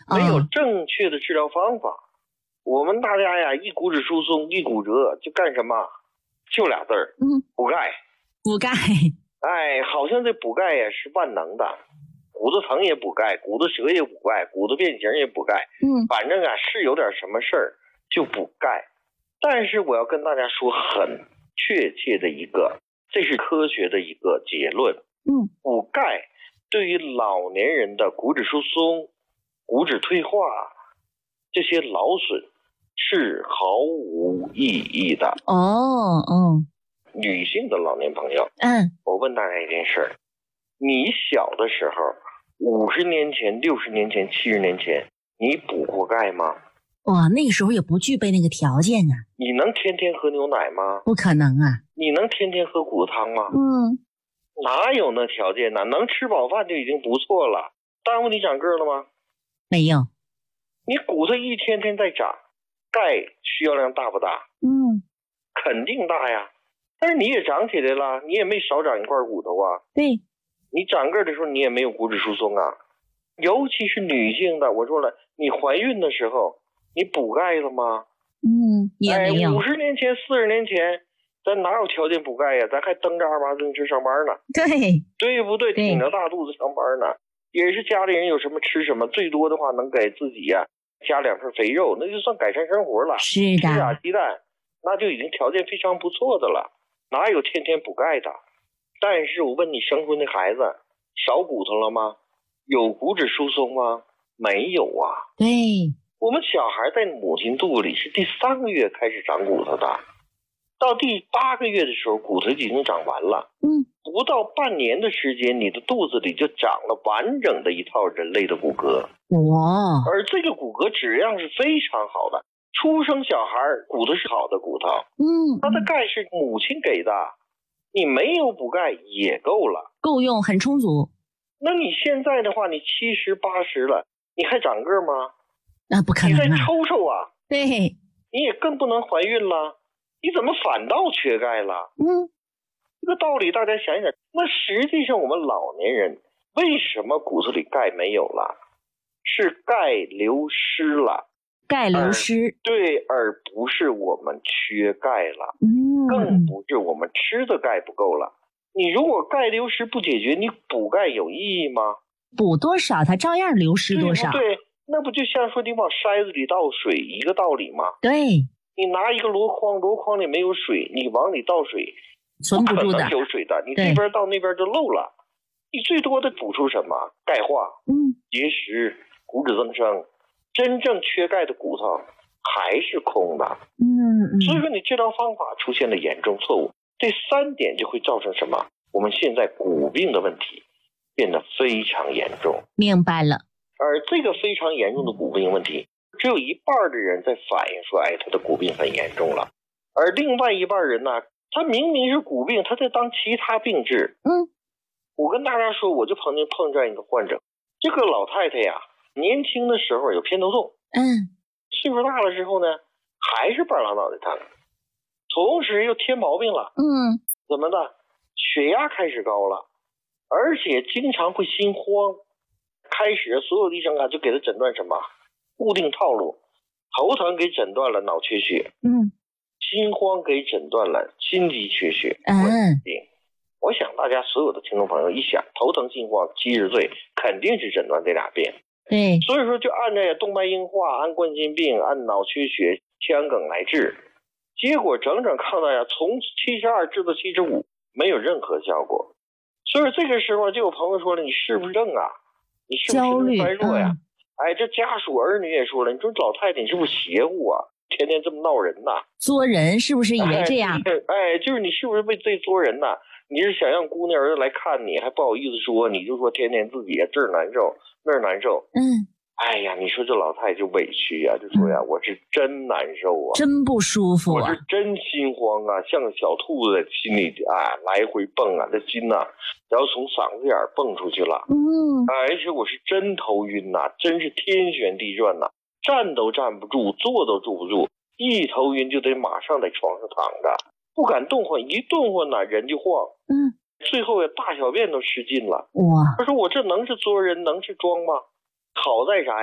没有正确的治疗方法。我们大家呀，一骨质疏松一骨折就干什么？就俩字儿，补钙。 补钙， 哎，好像这补钙呀是万能的，骨头疼也补钙，骨头折也补钙，骨头变形也补钙。反正啊是有点什么事儿就补钙。但是我要跟大家说很确切的一个，这是科学的一个结论。补钙对于老年人的骨质疏松、骨质退化这些劳损是毫无意义的。女性的老年朋友，我问大家一件事儿：你小的时候，50年前、60年前、70年前，你补过钙吗？ 哇，那个时候也不具备那个条件啊。 你能天天喝牛奶吗？ 不可能啊。 你能天天喝骨头汤吗？哪有那条件呢？能吃饱饭就已经不错了。耽误你长个了吗？ 没有。 你骨头一天天在长，钙需要量大不大？肯定大呀。但是你也长起来了，你也没少长一块骨头啊。 对。 你长个的时候你也没有骨质疏松啊。尤其是女性的，我说了，你怀孕的时候你补钙了吗？ 也没有。 50年前、40年前，咱哪有条件补钙呀？咱还蹬着2把自行车上班呢。对不对？挺着大肚子上班呢，也是家里人有什么吃什么，最多的话能给自己呀加2份肥肉，那就算改善生活了。 是的。 吃俩鸡蛋，那就已经条件非常不错的了。哪有天天补钙的？但是我问你，生出那孩子少骨头了吗？有骨质疏松吗？没有啊。 对。 我们小孩在母亲肚里是第3个月开始长骨头的，到第8个月的时候骨头已经长完了。不到半年的时间，你的肚子里就长了完整的一套人类的骨骼。 哇！ 而这个骨骼质量是非常好的，出生小孩骨头是好的骨头。他的钙是母亲给的，你没有补钙也够了， 够用，很充足。 那你现在的话，你70、80了，你还长个吗？ 那不可能啊！ 你在抽抽啊！ 对， 你也更不能怀孕了，你怎么反倒缺钙了？这个道理大家想想。那实际上我们老年人为什么骨头里钙没有了？是钙流失了。 钙流失。 对，而不是我们缺钙了。更不是我们吃的钙不够了。你如果钙流失不解决，你补钙有意义吗？ 补多少它照样流失多少。 对，那不就像说你往筛子里倒水一个道理吗？ 对。 你拿一个箩筐，箩筐里没有水，你往里倒水， 存不住的， 不可能有水的，你这边到那边就漏了。你最多的补出什么？钙化、结石、骨质增生。真正缺钙的骨头还是空的。所以说你治疗方法出现了严重错误，这3点就会造成什么？我们现在骨病的问题变得非常严重。 明白了。 而这个非常严重的骨病问题，只有1半的人在反映说，他的骨病很严重了，而另外1半人呢，他明明是骨病，他在当其他病治。我跟大家说，我就碰见一个患者，这个老太太呀，年轻的时候有偏头痛，岁数大了之后呢，还是半拉脑袋疼，同时又添毛病了。怎么的？血压开始高了，而且经常会心慌。开始所有的医生啊就给他诊断什么？固定套路，头疼给诊断了脑缺血，心慌给诊断了心肌缺血。我想大家所有的听众朋友一想，头疼心慌70岁肯定是诊断这俩病。 对， 所以说就按这动脉硬化、按冠心病、按脑缺血、腔梗来治，结果整整看到呀，从72治到75，没有任何效果。所以这个时候就有朋友说了，你是不是症啊？你是不是神经衰弱呀？这家属儿女也说了，你说老太太你是不是邪乎啊？天天这么闹人呐？ 作人是不是以为这样？ 就是你是不是为这作人呐？你是想让姑娘儿子来看你，还不好意思说，你就说天天自己这儿难受那儿难受。哎呀，你说这老太太就委屈呀，就说呀，我是真难受啊， 真不舒服啊，我是真心慌啊，像个小兔子心里来回蹦啊，这心呐，然后从嗓子眼蹦出去了。而且我是真头晕呐，真是天旋地转呐，站都站不住，坐都坐不住，一头晕就得马上在床上躺着，不敢动换，一动换呐人就晃。最后呀大小便都失禁了。哇！他说我这能是作人，能是装吗？好在啥呀？